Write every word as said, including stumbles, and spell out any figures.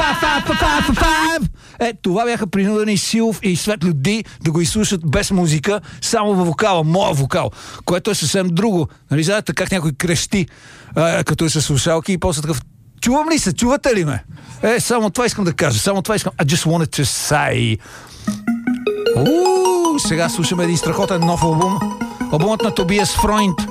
Е, това бяха принудени Силов и Светло Ди да го изслушат без музика, само във вокала, моя вокал, което е съвсем друго. Нали знаете как някой крещи, а, като е със слушалки и после такъв: чувам ли се, чувате ли ме? Е, само това искам да кажа, само това искам. I just wanted to say. Уу, сега слушаме един страхотен нов албум. Албумът на Тобиас Фройнд.